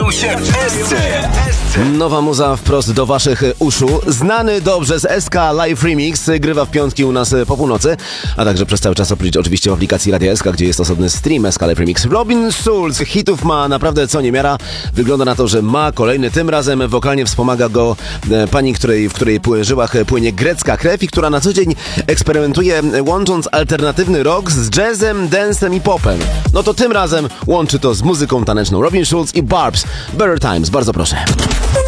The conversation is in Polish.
znajdują się w SC. Nowa muza wprost do waszych uszu. Znany dobrze z SK Live Remix grywa w piątki u nas po północy, a także przez cały czas oczywiście w aplikacji Radia SK, gdzie jest osobny stream SK Live Remix. Robin Schulz hitów ma naprawdę co niemiara. Wygląda na to, że ma kolejny. Tym razem wokalnie wspomaga go pani, w której żyłach płynie grecka krew i która na co dzień eksperymentuje, łącząc alternatywny rock z jazzem, dance'em i popem. No to tym razem łączy to z muzyką taneczną. Robin Schulz i Barbs. Better Times. Bardzo proszę.